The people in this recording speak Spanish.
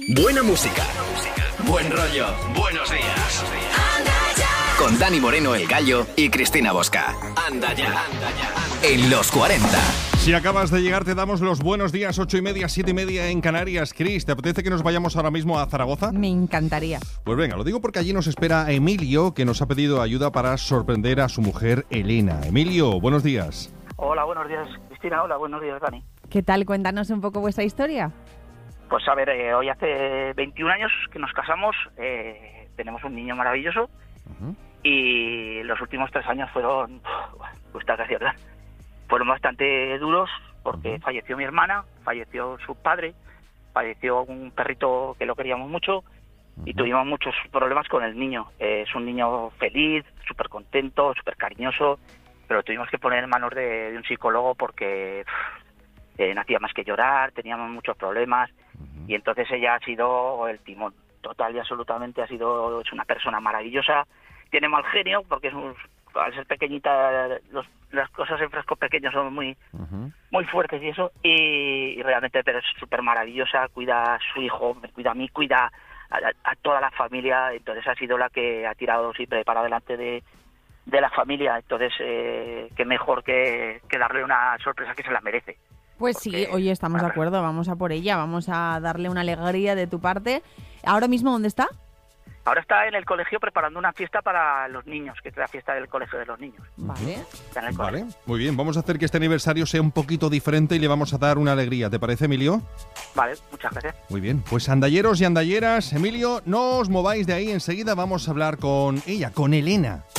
Buena música. Buen rollo. Buenos días. Con Dani Moreno, el Gallo, y Cristina Bosca. Anda ya. En los 40. Si acabas de llegar, te damos los buenos días, 8:30, 7:30 en Canarias. Cris, ¿te apetece que nos vayamos ahora mismo a Zaragoza? Me encantaría. Pues venga, lo digo porque allí nos espera Emilio, que nos ha pedido ayuda para sorprender a su mujer Elena. Emilio, buenos días. Hola, buenos días, Cristina. Hola, buenos días, Dani. ¿Qué tal? Cuéntanos un poco vuestra historia. Pues a ver, hoy hace 21 años que nos casamos, tenemos un niño maravilloso. Uh-huh. Y los últimos 3 años fueron, gusta casi hablar, fueron bastante duros porque falleció mi hermana, falleció su padre, falleció un perrito que lo queríamos mucho y tuvimos muchos problemas con el niño. Es un niño feliz, súper contento, súper cariñoso, pero tuvimos que poner en manos de un psicólogo porque no hacía más que llorar, teníamos muchos problemas y entonces ella ha sido el timón total y absolutamente, es una persona maravillosa. Tiene mal genio porque al ser pequeñita las cosas en frascos pequeños son muy fuertes y eso, y realmente pero es súper maravillosa, cuida a su hijo, me cuida a mí, cuida a toda la familia, entonces ha sido la que ha tirado siempre para adelante de la familia, entonces qué mejor que darle una sorpresa que se la merece. Pues sí, oye, estamos de acuerdo, vamos a por ella, vamos a darle una alegría de tu parte. ¿Ahora mismo dónde está? Ahora está en el colegio preparando una fiesta para los niños, que es la fiesta del colegio de los niños. Vale, muy bien. Vamos a hacer que este aniversario sea un poquito diferente y le vamos a dar una alegría. ¿Te parece, Emilio? Vale, muchas gracias. Muy bien, pues andalleros y andalleras, Emilio, no os mováis de ahí, enseguida vamos a hablar con ella, con Elena.